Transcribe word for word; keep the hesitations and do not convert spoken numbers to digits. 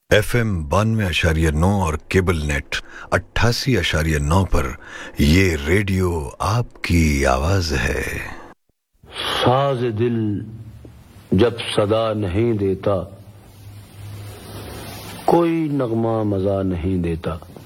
F M बानवे अशारिया नौ और केबल नेट अट्ठासी अशारिया नौ पर ये रेडियो आपकी आवाज है। साज दिल जब सदा नहीं देता, कोई नगमा मजा नहीं देता।